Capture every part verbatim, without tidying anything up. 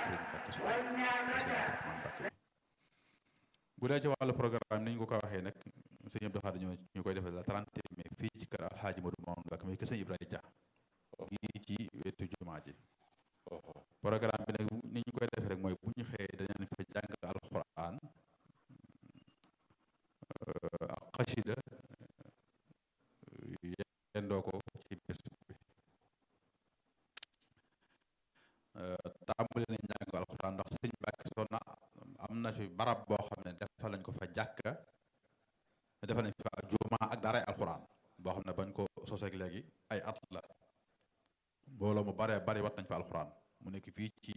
Sëriñ Mbàkke Soxna Sëriñ Abdourahmane Mbàkke bu dee ci wàllu programme ni ñu ko ko waxee nag sëñ Abdou Khadre ñoo ñu koy defee la trente mai fii ci kër Alxaaji Modou Mamoun Mbàkke muy kër sëñ Ibrahima Dia fii ci wetu jumaa ji programme bi nag ni ñu koy defee rek mooy bu ñu xëyee dañu fa jàng alxuraan ak xasida yendoo ko ci bés bi tàmbali nañ jàng alxuraan ndax sëñ Mbàkke Soxna am na fi barab boo xam ne defal nañ ko fa jàkka defal nañ fa jumaa ak daaray alxuraan boo xam ne bañ ko soseeg léegi ay at la mbooloo mu bare bari wat nañ fa alxuraan mu nekk fii ci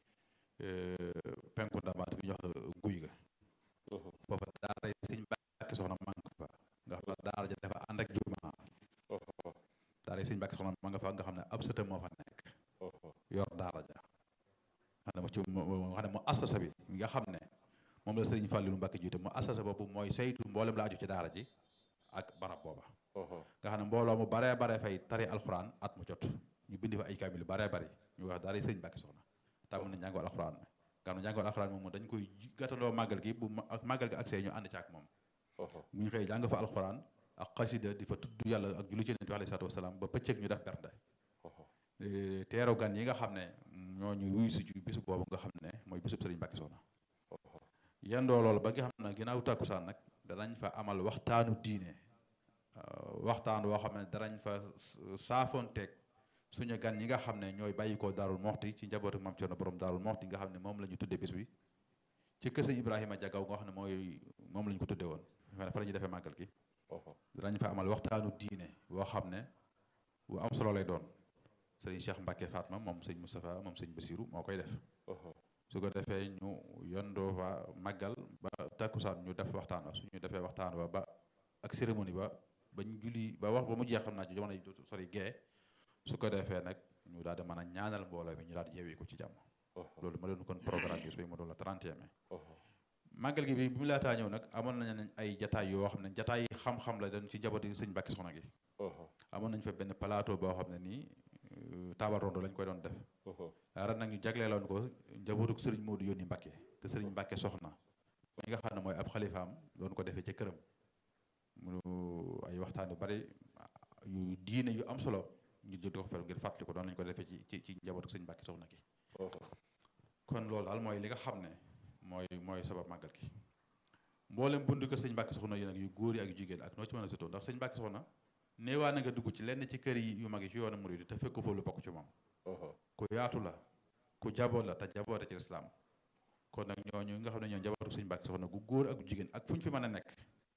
penku ndamaat bi ñu wax guy ga foofa daara sëñ Mbàkke Soxna ma nga fa nga xam ne daara ja dafa ànd ak jumaa daara sëñ Mbàkke Soxna ma nga fa nga xam ne ab sëtam moo fa nekk yor daara ja xam ne mu ci nga xam ne mu assasa bi nga xam ne moom la sëriñ Fàllilu Mbàkke jiite mu assasa boobu mooy saytu mboolem la aju ci daara ji ak barab booba nga xam ne mbooloo mu baree bare fay tari alxuraan at mu jot ñu bindi fa ay kaamil yu baree bari ñu wax daara sëriñ Mbàkke Soxna tàmm na njàngu alxuraan mi nga xam ne njàngu alxuraan moom dañ koy gàttandoo màggal gi bu ak màggal gi accès ñu ànd ci ak moom bu ñu xëy jàng fa alxuraan ak xasida di fa tudd yàlla ak julli ci Yonent bi alayhi salaatu wasalaam ba pëccëg ñu def bernde teeru gan yi nga xam ne ñoo ñu wuyu si ci bisu boobu nga xam ne mooy bisub sëriñ Mbàkke Soxna yendoo loolu ba nga xam ne ginnaaw tàkkusaan nag danañ fa amal waxtaanu diine waxtaan woo xam ne danañ fa saafonteeg suñu gan yi nga xam ne ñooy bàyyi ko Daarul Moxti ci njabootu Maam Cerno borom Daarul Moxti nga xam ne moom la ñu tuddee bis bi ci kër sëñ Ibrahima Jagaw nga xam ne mooy moom la ñu ko tuddee woon fa la ñuy defee màggal gi danañ fa amal waxtaanu diine boo xam ne bu am solo lay doon sëriñ Cheikh Mbacke Fatma moom sëñ Moustapha moom sëñ Basiru moo koy def su ko defee ñu yondoo fa màggal ba takkusaan ñu def waxtaan wa suñu defee waxtaan wa ba ak cérémonie ba ba ñu julli ba wax ba mu jeex xam naa ci jamono yi sori gee su ko defee nag ñu daal di mën a ñaanal mbooloo mi ñu daal di yeewee ko ci jàmm loolu ma doon kon programme bi su ma doon la trente mai màggal gi bi bi mu laataa ñëw nag amoon nañ ay jataay yoo xam ne jataay yi xam-xam la dañ ci njaboot yi sëñ Mbàkke Soxna gi amoon nañ fa benn plateau boo xam ne nii taabal rondo lañ koy doon def ren nag ñu jagleeloon ko njabootuk sëriñ Moodu Yónni Mbàkke te sëriñ Mbàkke Soxna mi nga xam ne mooy ab xalifaam doon ko defee ca këram mu ay waxtaan yu bari yu diine yu am solo ñu jël ko fa ngir fàttali ko doon lañ ko defee ci ci ci njabootuk sëriñ Mbàkke Soxna gi kon loolu daal mooy li nga xam ne mooy mooy sabab màggal gi mboolem bundu ko sëñ Mbàkke Soxna yi nag yu góor yi ak yu jigéen ak noo ci mën a sutoo ndax sëñ Mbàkke Soxna neewaa na nga dugg ci lenn ci kër yi yu mag yi ci yoonu murid te fekk ko foofu lu bokk ci moom ku yaatu la ku jaboot la te jaboote ci lislaam kon nag ñooñu nga xam ne ñoo njabootu sëñ Mbàkke Soxna gu góor ak gu jigéen ak fu ñu fi mën a nekk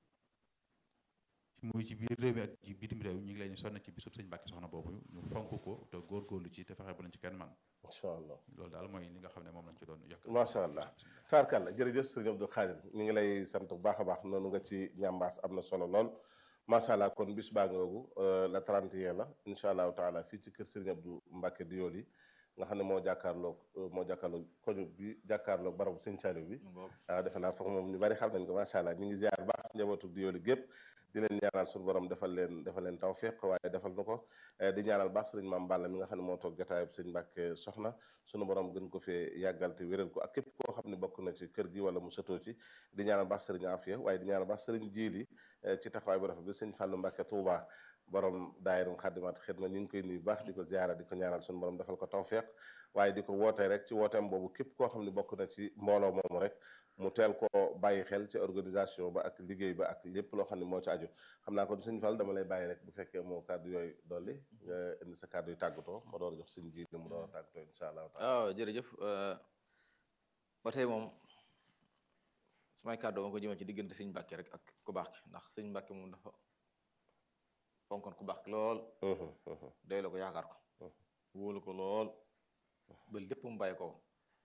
muy ci biir réew mi ak ci bitim réew ñu ngi leen di sonn ci bisub sëñ Mbàkke Soxna boobu ñu fonk ko te góorgóorlu ci te fexe bu lañ ci kenn man macha allah loolu daal mooy li nga xam ne moom lañ ci doon yokk macha allah taarkalla jërëjëf sëriñ Abdou Khadre ñu ngi lay sant bu baax a baax noonu nga ci ñambaas am na solo lool macha allah kon bis baa ngoogu la trente et un la incha allahu taala fii ci kër sëriñ Abdou Mbàkke Diyooli nga xam ne moo jàkkaarloog moo jàkkaarloog koñu bi jàkkaarloog barabu sëñ Saliou bi waaw defe naa foog moom ñu bari xam nañ ko macha allah ñu ngi ziar baax njabootu Diyooli gépp di leen ñaanal suñu borom defal leen defal leen tawfiq waaye defal na ko di ñaanal baax sëriñ Maam Balla mi nga xam ne moo toog jotaayub sëñ Mbàkke Soxna suñu borom gën ko fee yàggal te wéral ko ak képp koo xam ne bokk na ci kër gi wala mu sëtoo ci di ñaanal baax sëriñ Afia waaye di ñaanal baax sëriñ Jiili ci taxawaay bu rafet bi sëñ Fàllu Mbàkke Tuuba borom daayirum Xaddimaat Xidma ñu ngi koy nuyu baax di ko ziara di ko ñaanal suñu borom defal ko tawfiq waaye di ko wootee rek ci wooteem boobu képp koo xam ne bokk na ci mbooloo moomu rek mu teel koo bàyyi xel ci organisation ba ak liggéey ba ak lépp loo xam ne moo ci aju xam naa kon sëñ Fall dama lay bàyyi rek bu fekkee moo kàddu yooyu dolli nga indi sa kàddu yu tàggatoo ma door a jox sëñ ji li mu door a tàggatoo incha allah. waaw jërëjëf ba tey moom samay kàddu ma ko jëmee ci diggante sëñ Mbàkke rek ak ku baax ki ndax sëñ Mbàkke moom dafa fonkoon ku baax ki lool doy la ko yaakaar ko wóolu ko lool ba lépp mu bàyyi ko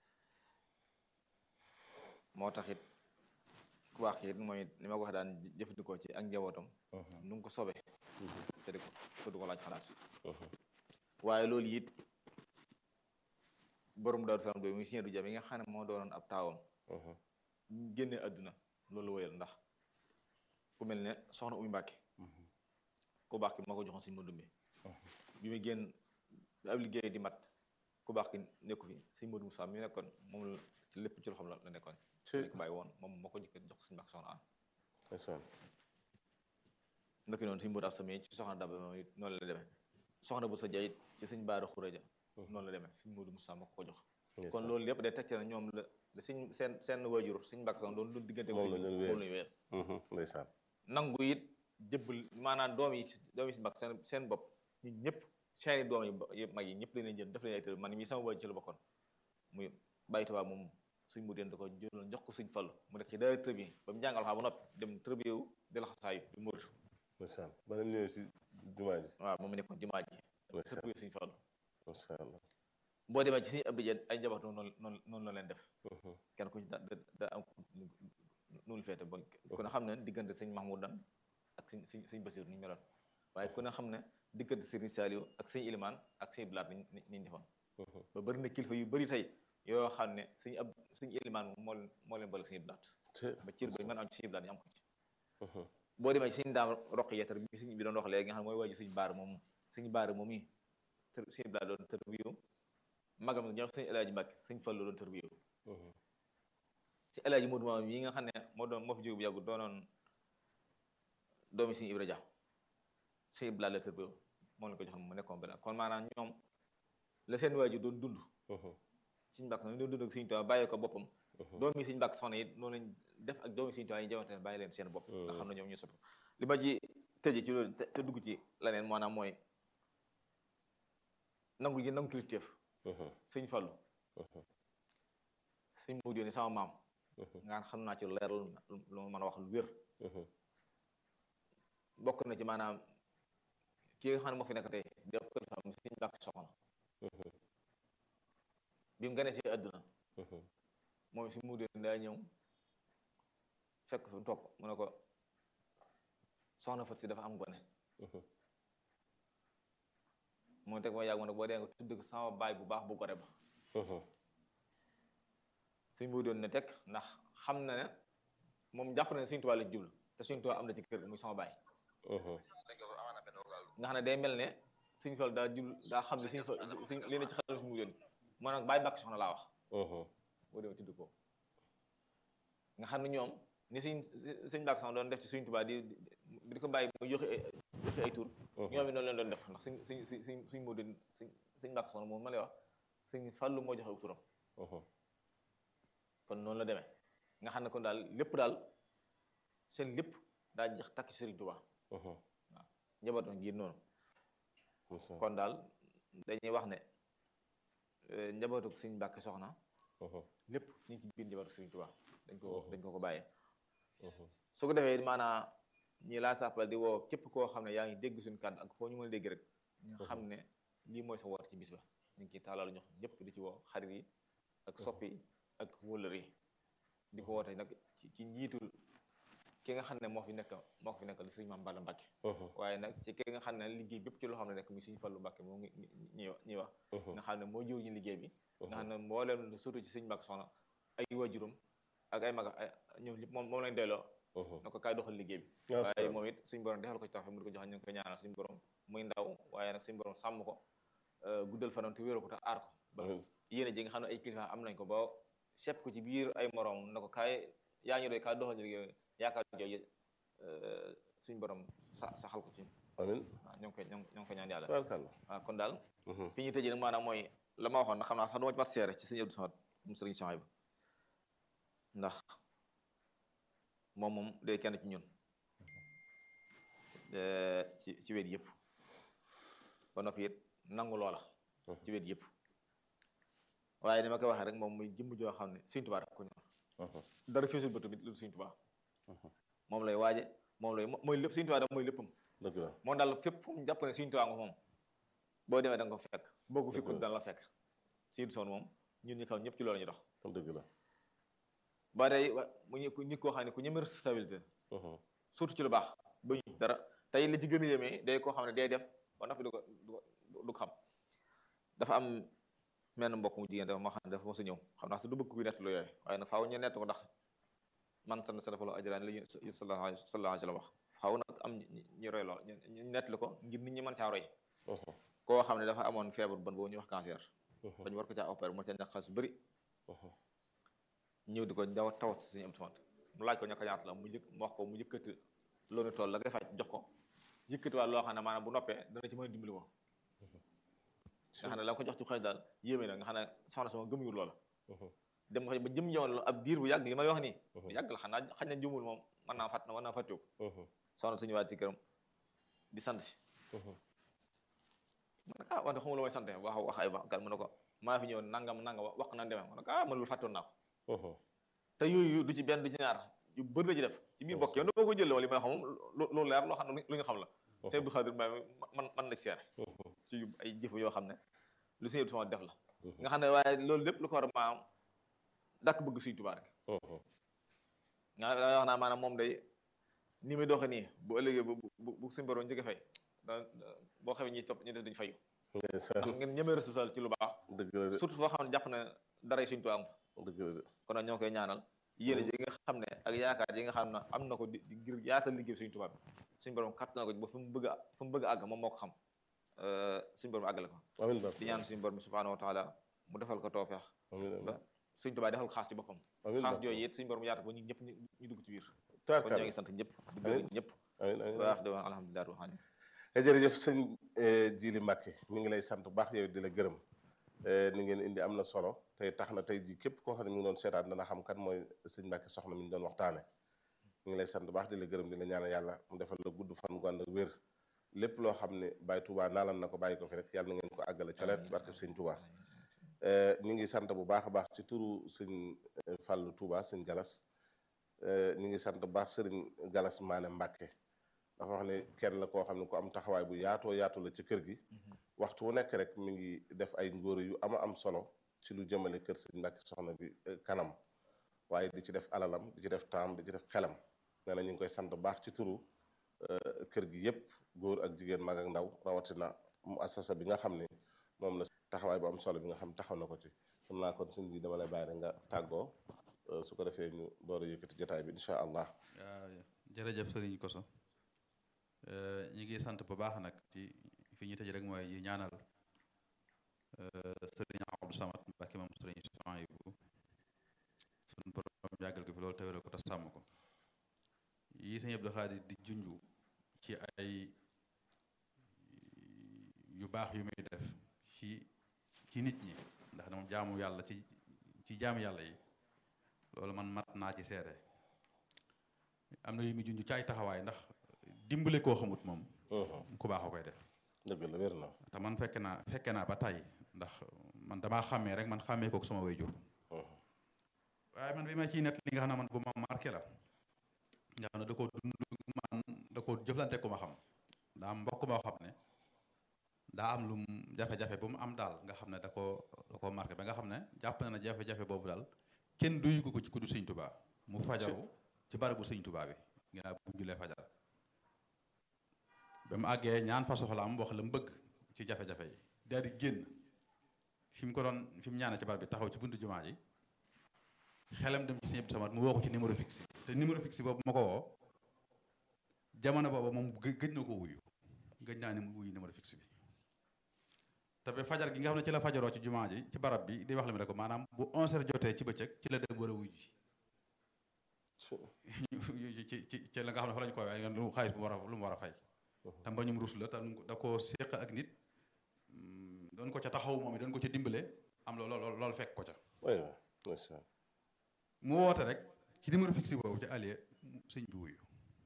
moo tax it ku baax it mooy li ma ko wax daan jëfandikoo ci ak njabootam nu ngi ko sobee te di ko du ko laaj xalaat si waaye loolu it borom Daaru Salaam doy muy Sëñ Abdou Dia yi nga xam ne moo doonoon ab taawam génne àdduna loolu wéyal ndax ku mel ne soxna Umy Mbàkke ku baax ki moo ko joxoon Sëñ Mandumbe bi muy génn ab liggéey di mat ku baax ki nekku fi sëñ Modou Moussa mi nekkoon moom la ci lépp ci loxoom la la nekkoon lañ ko bàyyi woon moom moo ko jëkk jox ko suñu mbàkk soxna an ndëkk noonu suñu Modou ab sami ci soxna Daba moom it noonu la demee soxna bu sa jayit ci suñ Baara Xureja noonu la demee suñ Modou Moussa moo ko ko jox kon loolu lépp day tegte na ñoom la la suñ seen seen waajur suñ mbàkk soxna doon doon diggante moom lañu wéer ndeysaan nangu it jëbbal maanaam doom yi doom yi si mbàkk seen seen bopp ñi ñëpp seeni doom yi mag yi ñëpp leen jël def leen ay tër man mii sama waajur ci la bokkoon muy bàyyi tubaab moom suñ mu deen da ko jëloon jox ko suñ fallu mu nekk ci daara tërbiye ba mu jàngal xaa ba noppi dem tërbiye wu di la xasaayu di murit ndeysaan ba nga ñëwee si jumaa ji waaw moom mu nekkoon jumaa ji tërbiye suñ fallu masha Allah boo demee ci suñu abdi jeen ay njaboot noonu noonu noonu la leen def kenn ku ci da da am nulu feete ba ku ne xam ne diggante sëñ Mahmoudan ak sëñ sëñ sëñ Basiir ni ñu meloon waaye ku ne xam ne diggante sëñ Saliou ak sëñ Ilimaan ak sëñ Blaat ni ni ñu defoon ba bëri na kilifa yu bëri tey yoo xam ne sëñ ab sëñ Ilimaan moom moo leen moo leen boole sëñ Blaat ba cër ba mën am ci sëñ Blaat ñu am ko ci boo demee ci sëñ daam roq yeetar bi sëñ bi doon wax léegi nga xam ne mooy waaju sëñ baar moom sëñ baar moom yi tër sëñ Blaat doon tër biyu magam ñoo sëñ El Hadji Mbàkke sëñ Fallu doon tër biyu ci El Hadji Modou Maam yi nga xam ne moo doon moo fi jóge bu yàggu doonoon doomi sëñ Ibra Dia sëñ Blaat la tër biyu moom la ko joxoon mu nekkoon benn kon maanaam ñoom la seen waaju doon dund suñu mbàkk soxna doon dund ak suñu Tuubaa bàyyi ko boppam doomi suñu mbàkk soxna it noonu lañ def ak doomi suñu Tuubaa yi jamante bàyyi leen seen bopp nga xam ne ñoom ñu sopp li ma ci tëje ci loolu te dugg ci leneen maanaam mooy nangu ji nangu kilifteef suñ Fallu suñ mu yónni sama maam nga xam naa ci lu leer lu ma mën a wax lu wér bokk na ci maanaam ki nga xam ne moo fi nekk tey di ëpp kilifa suñu mbàkk soxna bi mu gane si àdduna moom si mu dee daa ñëw fekk fi toog mu ne ko soxna Fat si dafa am gone mu teg ma yàgg mu ne boo dee nga tudd ko sama baay bu baax bu gore ba suñ mu doon ne teg ndax xam na ne moom jàpp na ne Sëñ Tuubaa la jublu te Sëñ Tuubaa am na ci kër muy sama baay nga xam ne day mel ne Sëñ Fallu daa jublu daa xam ne Sëñ Fallu suñ li na ci xel si mu doon moo nag bàyyi mbàkk soxna laa wax boo demee tudd ko nga xam ne ñoom ni suñ suñ mbàkk soxna doon def ci Sëñ Tuubaa di di ko bàyyi mu joxe joxe ay tur ñoom it noonu leen doon def ndax suñ suñ suñ suñ suñ moo doon suñ suñ mbàkk soxna moom ma lay wax Sëñ Fallu moo joxe turam kon noonu la demee nga xam ne kon daal lépp daal seen lépp daa jeex takk ci Sëriñ Tuubaa waaw njaboot na jiit noonu kon daal dañuy wax ne njabootu suñ mbàkk soxna lépp ñu ngi ci biir njabootu Sëriñ Tuubaa dañ ko dañ ko ko bàyyee su ko defee maanaam ñi laa sàppal di woo képp koo xam ne yaa ngi dégg suñu kàddu ak foo ñu mën a dégg rek ñu xam ne lii mooy sa woote ci bis ba ñu ngi ciy taalal ñox ñëpp di ci woo xarit yi ak soppi yi ak wóllëre yi di ko woote nag ci ci njiitul ki nga xam ne moo fi nekk moo ko fi nekkal Sëriñ Maam Balla Mbàkke waaye nag ci ki nga xam ne liggéey bépp ci loo xam ne nekk muy Sëriñ Fallu Mbàkke moom ñuy ñuy wax nga xam ne moo jiw ñu liggéey bi nga xam ne mbooleem surtout ci Sëriñ Mbàkke soxna ay waajuram ak ay maga ay ñoom ñëpp moom moom lañ delloo na ko kaay doxal liggéey bi waaye moom it suñu borom defal ko ci tax mu di ko jox ñu ngi koy ñaanal suñu borom muy ndaw waaye nag suñu borom sàmm ko guddal fanam te wéeru ko te aar ko ba yéene ji nga xam ne ay kilifa am nañ ko ba sepp ko ci biir ay morom na ko kaay yaa ñu doy kaay doxal liggéey yaakaar jooju suñu borom sa saxal ko ci amiin waaw ñoo ngi koy ñoo ngi koy ñaan yàlla barkalla waaw kon daal fi ñu tëjee nag maanaam mooy la ma waxoon na xam naa sax duma ci mat seere ci Sëriñ Abdou Samad mu Sëriñ Souhaïbou ndax moom moom day kenn ci ñun ci ci wet yëpp ba noppi it nangu loola ci wet yëpp waaye ni ma koy waxee rek moom muy jëmm joo xam ne Sëriñ Tuubaa rek ko ñor dara fiisul bëtu bi lu Sëriñ Tuubaa moom lay waaje moom lay mooy lépp Sëriñ Tuubaa daal mooy léppam dëgg la moom daal fépp fu mu jàpp ne Sëriñ Tuubaa nga moom boo demee da nga ko fekk boo ko fekkul dana la fekk Sëriñ Soon moom ñun ñi kaw ñëpp ci loolu ñu dox dëgg la ba tey mu ñu nit koo xam ne ku ñeme responsabilité surtout ci lu baax ba ñu dara tey li ci gën a yéemee day koo xam ne day def ba noppi du ko du ko xam dafa am menn mbokk mu jigéen dafa moo xam ne dafa mos a ñëw xam naa sa du bëgg kuy nett lu yooyu waaye nag faaw ñu nett ko ndax man sant sa dafa la ajraan li ñu sallallahu alayhi wa sallam wax faaw nag am ñu roy lool ñu nettali ko ngir nit ñi mën caa roy koo xam ne dafa amoon feebar bon boobu ñuy wax cancer dañu war ko caa opéré mu ca ñàkk xaalis bëri ñëw di ko jaw tawat si suñu am samat mu laaj ko ñàkk ñaata la mu jëkk mu wax ko mu yëkkati loolu tool la koy faj jox ko yëkkati waa loo xam ne maanaam bu noppee dana ci mën a dimbali ko nga xam ne la ko jox ci xëy daal yéeme na nga xam ne soxna sama gëmul loola dem nga ba jëm jamono ab diir bu yàgg li may wax nii yàgg la xam naa xañ na jëmul moom mën naa fàtt na mën naa fàttewu soxna suñu waat ci këram di sant si mu ne ah wax de xamul lu may sant wax wax ay wax gal mu ne ko maa fi ñëw nangam nangam wax na demee mu ne ko ah man lu fàttoon naa ko te yooyu du ci benn du ci ñaar yu bëri la ci def ci biir bokk yow doo ko jël wala li may xam lu leer loo xam ne lu nga xam la Sëñ Abdou Khadir Mbaye man man na seere ci ay jëf yoo xam ne lu Sëñ Abdou sama def la nga xam ne waaye loolu lépp lu ko war a maanaam dakk bëgg Sëñ Tuubaa rek nga wax naa maanaam moom day ni muy doxe nii bu ëllëgee bu bu bu suñu borom njëkk a fay da boo xamee ñi topp ñi def duñu fayu ndax ngeen ñemee résultat ci lu baax surtout foo xam ne jàpp ne dara Sëñ Tuubaa am fa kon nag ñoo koy ñaanal yéene ji nga xam ne ak yaakaar yi nga xam ne am na ko di ngir yaatal liggéey Sëñ Tuubaa bi suñu borom katt na ko ba fu mu bëgg a fu mu bëgg a àgg moom moo ko xam suñu borom àggale ko di ñaan suñu borom bi subhaanahu wa taala mu defal ko toofeex ba Sëñ Tuubaa defal ko xaas ci boppam xaas jooyu it suñu borom yaatal ba ñu ñëpp ñu dugg ci biir kon ñoo ngi sant ñëpp di gërëm ñëpp waax di wax alhamdulilah ruuxaani jërëjëf sëñ Jili Mbàkke mi ngi lay sant bu baax yow di la gërëm ni ngeen indi am na solo tey tax na tey ji képp koo xam ne mi ngi doon seetaan dana xam kan mooy sëñ Mbàkke Soxna mi ñu doon waxtaane mi ngi lay sant bu baax di la gërëm di la ñaanal yàlla mu defal la gudd fan gu ànd ak wér lépp loo xam ne Baye Touba naalan na ko bàyyi ko fi rek yàlla na ngeen ko àggale coleet barke sëñ Touba ñu ngi sant bu baax a baax ci turu sëñ Fàllu Touba sëñ Galas ñu ngi sant bu baax sëriñ Galas Maane Mbàkke dafa wax ne kenn la koo xam ne ku am taxawaay bu yaatoo yaatu la ci kër gi waxtu wu nekk rek mi ngi def ay ngóor yu ama am solo ci lu jëmale kër sëñ Mbàkke Soxna bi kanam waaye di ci def alalam di ci def temps di ci def xelam nee na ñu ngi koy sant bu baax ci turu kër gi yépp góor ak jigéen mag ak ndaw rawatina mu assasa bi nga xam ne moom la taxawaay bu am solo bi nga xam taxaw na ko ci xam naa kon sëñ bi dama lay bàyyi rek nga tàggoo su ko defee ñu door a yëkkati jotaay bi incha allah. jërëjëf sëriñ Koso ñu ngi sant bu baax nag ci fi ñu tëj rek mooy yi ñaanal sëriñ Abdou Samad Mbàkke moom sëriñ Souhaïbou suñu borom yàggal ko fi loolu tawéral ko te sàmm ko yi sëñ Abdou Khadir di junju ci ay yu baax yu muy def ci ci nit ñi ndax moom jaamu yàlla ci ci jaamu yàlla yi loolu man mat naa ci seede am na yu muy junj ci ay taxawaay ndax dimbale koo xamut moom ku baax a koy def dëgg la wér na te man fekke naa fekke naa ba tey ndax man damaa xàmmee rek man xàmmee kook sama way jur waaye man bi ma ciy nett li nga xam ne man bu ma marqué la nga xam ne da koo dund man da koo jëflante ku ma xam daa am mbokk moo xam ne daa am lum jafe-jafe bu mu am daal nga xam ne da koo da koo marqué ba nga xam ne jàpp na ne jafe-jafe boobu daal kenn duyu ko ci ku du sëñ Tuubaa mu fajaru ci barabu sëñ Tuubaa bi ginnaaw bu julee fajar ba mu àggee ñaan fa soxla am wax la mu bëgg ci jafe-jafe yi daal di génn fi mu ko doon fi mu ñaane ci barab bi taxaw ci buntu jumaa ji xelam dem ci sëñ Abdou Samad mu woo ko ci numéro fixe te numéro fixe boobu ma ko woo jamono boobu moom gëj na ko wuyu gëj naa ne mu wuyu numéro fixe bi te ba fajar gi nga xam ne ci la fajaroo ci jumaa ji ci barab bi di wax la mi ne ko maanaam bu onze heures jotee ci bëccëg ci la dem war a wuyu ji ci ci ci la nga xam ne fa lañu koy waaye lu xaalis bu mu war a lu mu war a fay te mbañum rus la te da koo séq ak nit doon ko ca taxaw moom i doon ko ca dimbale am loolu loolu fekk ko ca mu woote rek ci numéro fixe boobu ci allié sëñ bi wuyu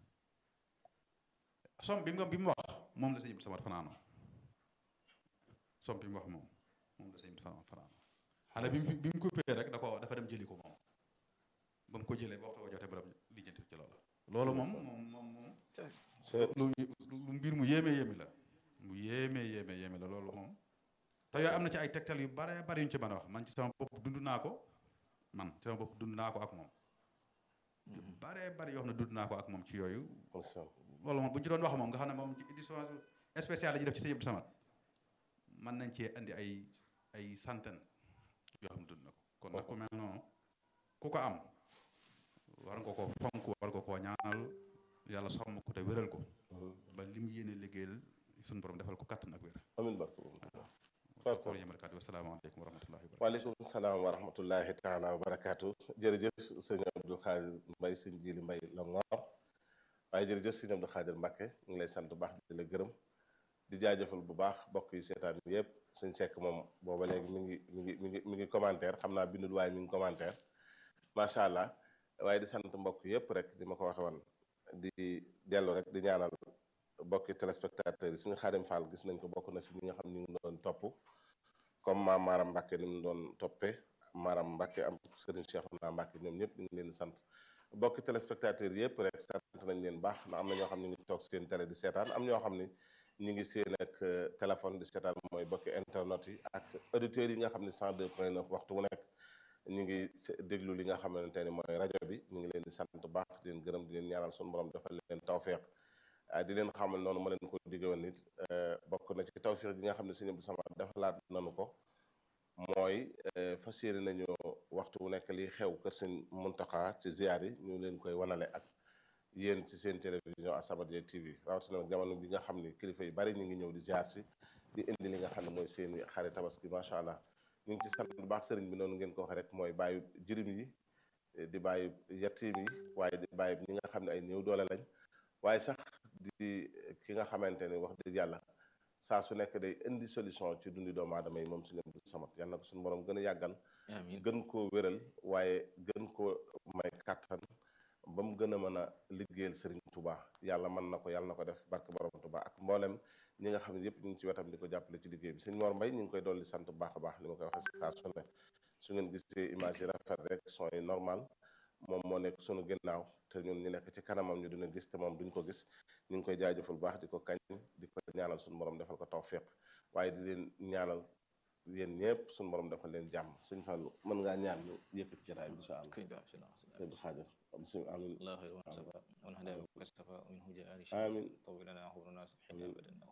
som bi mu bi mu wax moom la sëñ bi samat fanaanoo som bi mu wax moom moom la sëñ bi fanaanoo xanaa bi mu bi mu coupé rek da ko dafa dem jëli ko moom ba mu ko jëlee ba waxtu ba jotee ba dem lijjanti ci loolu loolu moom moom moom moom lu lu mbir mu yéeme yéeme la mu yéeme yéeme yéeme la loolu moom te yooyu am na ci ay tegtal yu bare bari yu ñu ci mën a wax man ci sama bopp dund naa ko man ci sama bopp dund naa ko ak moom yu bare bari yoo xam ne dund naa ko ak moom ci yooyu loolu moom bu ñu ci doon wax moom nga xam ne moom édition spéciale la ñuy def ci sëñ Abdou Samad mën nañ cee andi ay ay centaine yoo xam ne dund na ko kon nag ku mel noonu ku ko am war nga ko fonk war nga koo ñaanal yàlla sàmm ko te wéral ko ba li mu yéene liggéeyal suñu borom defal ko kattan ak wér amiin barke aqulu yamul kàddu wasalaamaaleykum wa rahmatullahi wa barakatuh. waaleykum salaam wa rahmatullahi taala wa barakaatu jërëjëf sëñ Abdou Khadir Mbay sëñ Jili Mbay la ngoor waaye jërëjëf sëñ Abdou Khadir Mbàkke ñu ngi lay sant bu baax di la gërëm di jaajëfal bu baax bokk yi seetaan yëpp suñ sekk moom booba léegi mi ngi mi ngi mi ngi mi ngi commentaire xam naa bindul waaye mi ngi commentaire macha allah waaye di sant mbokk yëpp rek di ma ko waxe woon di dellu rek di ñaanal bokki téléspectateurs yi suñu Xaadim Fall gis nañ ko bokk na si ñi nga xam ñu ngi doon topp comme maam Maram Mbàkke ni mu doon toppee Maram Mbàkke am Sëriñ Cheikhouna Mbàkke ñoom ñëpp ñu ngi leen di sant bokki téléspectateurs yëpp rek sant nañ leen baax ndax am na ñoo xam ne ñu ngi toog seen télé di seetaan am ñoo xam ne ñu ngi seen ak téléphone di seetaan mooy bokki internet yi ak auditeurs yi nga xam ne cent deux point neuf waxtu wu nekk ñu ngi déglu li nga xamante ne mooy rajo bi ñu ngi leen di sant bu baax di leen gërëm di leen ñaanal suñu borom defal leen tawfeex di leen xamal noonu ma leen ko digge woon nit bokk na ci tawfeex gi nga xam ne sëñ Abdou Samad defalaat nanu ko mooy fas yéene nañu waxtu wu nekk li xew kër sëñ Muntaxa ci ziar yi ñu leen koy wanale ak yéen ci seen télévision As-Samadiyya T V rawatina jamono bi nga xam ne kilifa yi bari ñu ngi ñëw di ziar si di indi li nga xam ne mooy seeni xare tabaski macha allah ñu ngi ci sant bu baax sëriñ bi noonu ngeen ko waxee rek mooy bàyyi jirim yi di bàyyi yatiim yi waaye di bàyyi ñi nga xam ne ay néew doole lañ waaye sax di ki nga xamante ne wax dëgg yàlla saa su nekk day indi solution ci dundi doomu aadama yi moom suñu samat yàlla na ko suñu borom gën a yàggal gën koo wéral waaye gën koo may kàttan ba mu gën a mën a liggéeyal sëriñ Touba yàlla mën na ko yàlla na ko def barke borom Touba ak mboolem ñi nga xam ne yëpp ñu ngi ci wetam di ko jàppale ci liggéey bi sëñ Mor Mbay ñu ngi koy dolli sant bu baax a baax li ma koy waxee saa su ne su ngeen gisee image yi rafet rek son yi normal moom moo nekk sunu ginnaaw te ñun ñu nekk ci kanamam ñu dina gis te moom duñ ko gis ñu ngi koy jaajëfal bu baax di ko kañ di ko ñaanal suñu borom defal ko tawfiq waaye di leen ñaanal yéen ñëpp suñu borom defal leen jàmm suñ Fallu mën ngaa ñaan ñu yëkkati jotaay bi incha allah sëñ bi xaajar bismillah amin الله خير ومن سبا ونهدى وكسفا ومن هجاء آمين. طول لنا عمرنا سبحانه آمين. أبدا